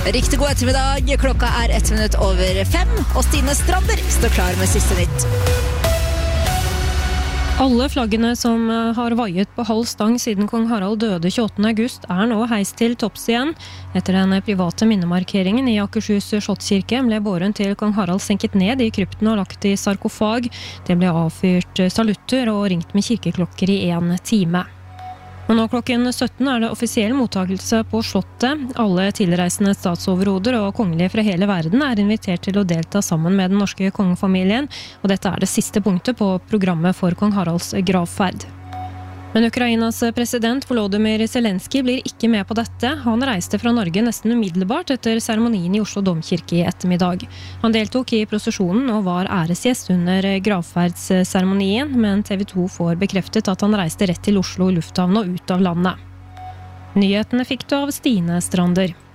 Riktig god ettermiddag, klokka 5:01, og Stine Strander står klar med siste nytt. Alle flaggene som har vaiet på halv stang siden kong Harald døde 28. august nå heist til topps igjen. Etter den private minnemarkeringen i Akershus Slottskirke ble båren til kong Harald senket ned i krypten og lagt i sarkofag. Det ble avfyrt salutter og ringt med kirkeklokker i 1 time. Og nå klokken 17 det offisiell mottakelse på Slottet. Alle tilreisende statsoverhoder og kongelige fra hele verden invitert til å delta sammen med den norske kongefamilien, og dette det siste punktet på programmet for kong Haralds gravferd. Men Ukrainas president Volodymyr Zelensky blir ikke med på dette. Han reiste fra Norge nesten umiddelbart etter seremonien i Oslo Domkirke i ettermiddag. Han deltok i prosesjonen og var æresgjest under gravferdsseremonien, men TV 2 får bekreftet at han reiste rett til Oslo lufthavn og ut av landet. Nyhetene fikk du av Stine Strander.